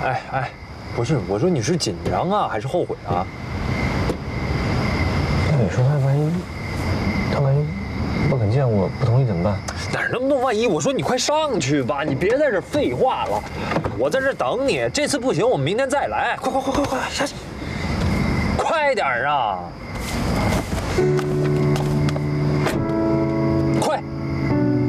哎，不是，我说你是紧张啊，还是后悔啊？ 那你说他万一不肯见我，不同意怎么办？ 哪那么多万一？我说你快上去吧，你别在这废话了，我在这等你。这次不行，我们明天再来。快，下去，快点啊！